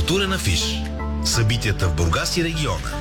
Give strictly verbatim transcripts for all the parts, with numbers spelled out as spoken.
Културен афиш. Събитията в Бургас и региона.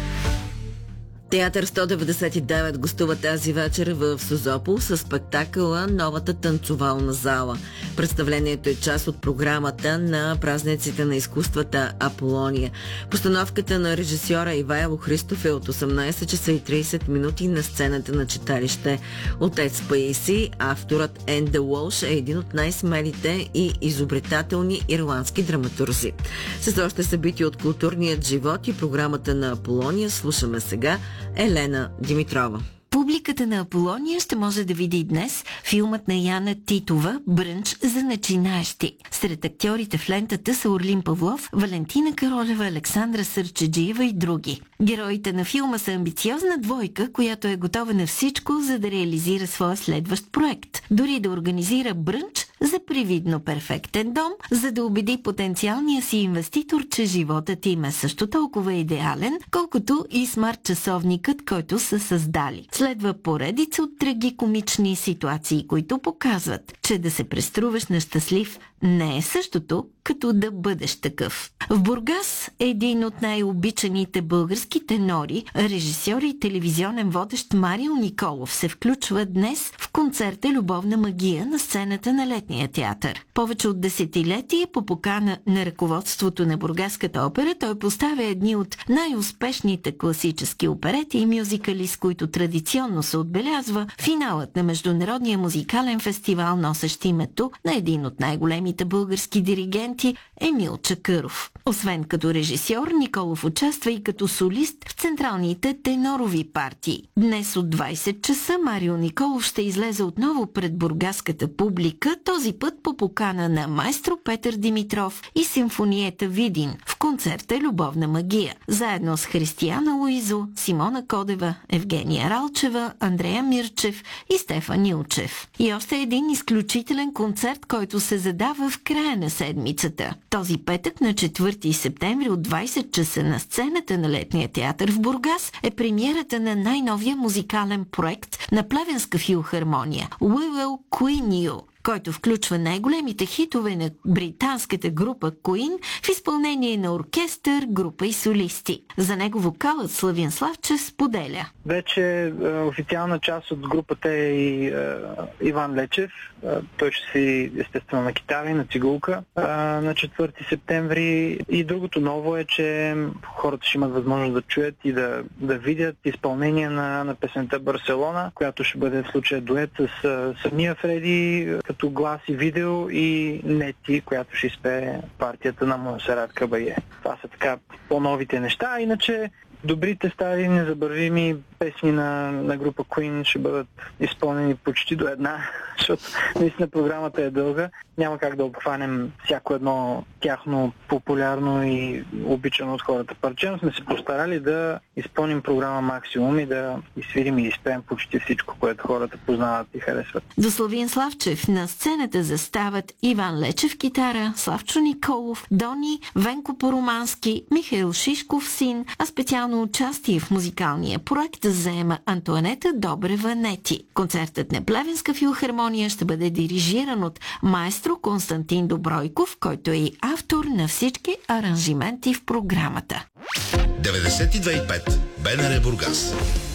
Театър сто деветдесет и девет гостува тази вечер в Созопол с спектакъла «Новата танцовална зала». Представлението е част от програмата на празниците на изкуствата Аполония. Постановката на режисьора Ивайло Христов е от осемнайсет часа и трийсет минути на сцената на читалище Отец Паисий. Авторът Енде Уолш е един от най-смелите и изобретателни ирландски драматурзи. С още събития от културният живот и програмата на Аполония слушаме сега Елена Димитрова. Публиката на Аполония ще може да види днес филмът на Яна Титова «Брънч за начинаещи». Сред актьорите в лентата са Орлин Павлов, Валентина Каролева, Александра Сърчеджиева и други. Героите на филма са амбициозна двойка, която е готова на всичко, за да реализира своя следващ проект. Дори да организира брънч за привидно перфектен дом, за да убеди потенциалния си инвеститор, че животът им е също толкова идеален, колкото и смарт-часовникът, който са създали. Следва поредица от трагикомични ситуации, които показват, че да се преструваш на щастлив не е същото, като да бъдеш такъв. В Бургас един от най-обичаните български тенори, режисьор и телевизионен водещ Марио Николов се включва днес в концерта «Любовна магия» на сцената на Летния театър. Повече от десетилетие по покана на ръководството на Бургаската опера той поставя едни от най-успешните класически оперети и мюзикали, с които традиционно се отбелязва финалът на Международния музикален фестивал, носещ името на един от най-големите български диригенти Емил Чакъров. Освен като режисьор, Николов участва и като солист в централните тенорови партии. Днес от двайсет часа Марио Николов ще излезе отново пред бургаската публика, този път по покана на майстро Петър Димитров и симфониета Видин в концерта «Любовна магия», заедно с Християна Луизо, Симона Кодева, Евгения Ралчева, Андрея Мирчев и Стефан Илчев. И още един изключителен концерт, който се задава в края на седмицата. Този петък на четвърти септември от двайсет часа на сцената на Летния театър в Бургас е премиерата на най-новия музикален проект на Плевенска филхармония We Will Queen You, който включва най-големите хитове на британската група Queen в изпълнение на оркестър, група и солисти. За него вокалът Славин Славчев споделя. Вече е, официална част от групата е и е, Иван Лечев. Е, той ще си естествено на китара и на цигулка е, на четвърти септември. И другото ново е, че хората ще имат възможност да чуят и да, да видят изпълнение на, на песента Барселона, която ще бъде в случая дует с е, самия Фреди, като глас и видео, и Нети, която ще изпее партията на Монсерат Кабае. Това са така по-новите неща, а иначе добрите, стари, незабравими песни на, на група Queen ще бъдат изпълнени почти до една, защото наистина програмата е дълга. Няма как да обхванем всяко едно тяхно популярно и обичано от хората парче, но сме се постарали да изпълним програма максимум и да изсвирим и изпеем почти всичко, което хората познават и харесват. До Славин Славчев на сцената застават Иван Лечев китара, Славчо Николов, Дони, Венко Поромански, Михаил Шишков син, а специално участие в музикалния проект заема Антоанета Добрева Нети. Концертът на Плевенска филхармония ще бъде дирижиран от маестро Константин Добройков, който е и автор на всички аранжименти в програмата. деветдесет и две и пет БНР Бургас.